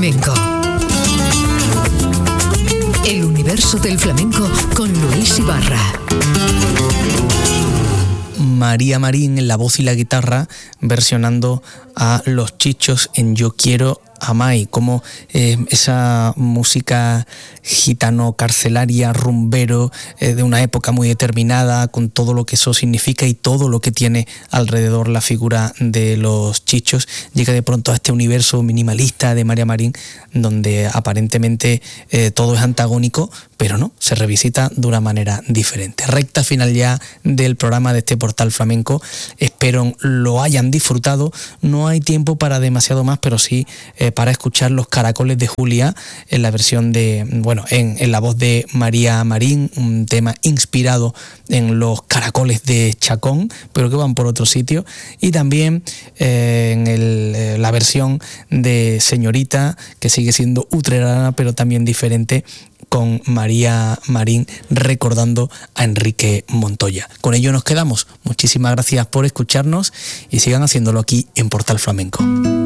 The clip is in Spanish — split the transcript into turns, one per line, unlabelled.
Flamenco. El universo del flamenco con Luis Ibarra.
María Marín en la voz y la guitarra versionando a Los Chichos en Yo Quiero a Mai, como esa música gitano carcelaria, rumbero, de una época muy determinada, con todo lo que eso significa y todo lo que tiene alrededor la figura de Los Chichos, llega de pronto a este universo minimalista de María Marín, donde aparentemente todo es antagónico, pero no, se revisita de una manera diferente. Recta final ya del programa de este Portal Flamenco, espero lo hayan disfrutado. No hay tiempo para demasiado más, pero sí para escuchar Los Caracoles de Julia en la versión de, bueno, en la voz de María Marín, un tema inspirado en los caracoles de Chacón, pero que van por otro sitio, y también en la versión de Señorita, que sigue siendo utrerana, pero también diferente, con María Marín recordando a Enrique Montoya. Con ello nos quedamos. Muchísimas gracias por escucharnos y sigan haciéndolo aquí en Portal Flamenco.